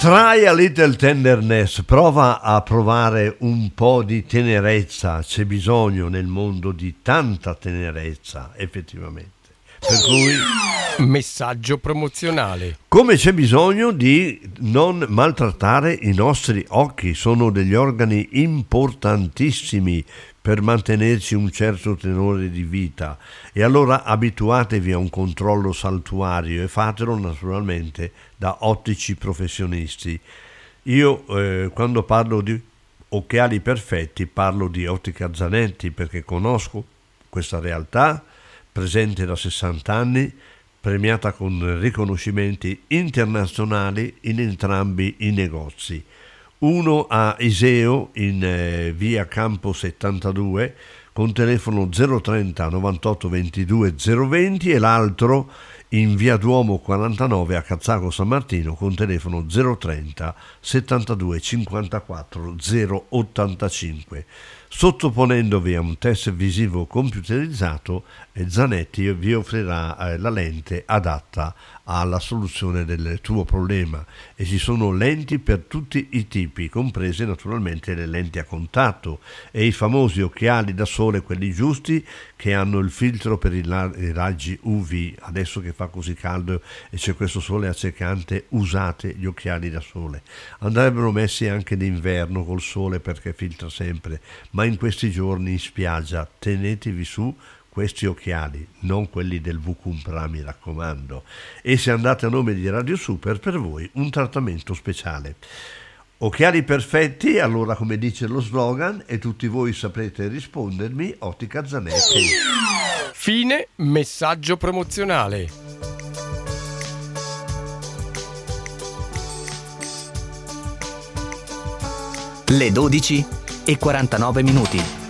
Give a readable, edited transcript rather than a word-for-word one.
Try a little tenderness, prova a provare un po' di tenerezza, c'è bisogno nel mondo di tanta tenerezza, effettivamente. Per cui messaggio promozionale. Come c'è bisogno di non maltrattare i nostri occhi, sono degli organi importantissimi per mantenerci un certo tenore di vita, e allora abituatevi a un controllo saltuario e fatelo naturalmente da ottici professionisti. Io quando parlo di occhiali perfetti parlo di Ottica Zanetti, perché conosco questa realtà, presente da 60 anni, premiata con riconoscimenti internazionali in entrambi i negozi. Uno a Iseo in via Campo 72 con telefono 030 98 22 020 e l'altro in via Duomo 49 a Cazzago San Martino con telefono 030 72 54 085. Sottoponendovi a un test visivo computerizzato, Zanetti vi offrirà la lente adatta alla soluzione del tuo problema, e ci sono lenti per tutti i tipi, comprese naturalmente le lenti a contatto e i famosi occhiali da sole, quelli giusti, che hanno il filtro per i raggi UV. Adesso che fa così caldo e c'è questo sole accecante, usate gli occhiali da sole. Andrebbero messi anche d'inverno col sole, perché filtra sempre, ma in questi giorni in spiaggia tenetevi su questi occhiali, non quelli del Vucumpra, mi raccomando. E se andate a nome di Radio Super, per voi un trattamento speciale. Occhiali perfetti, allora, come dice lo slogan, e tutti voi saprete rispondermi, Ottica Zanetti. Fine messaggio promozionale. Le 12:49.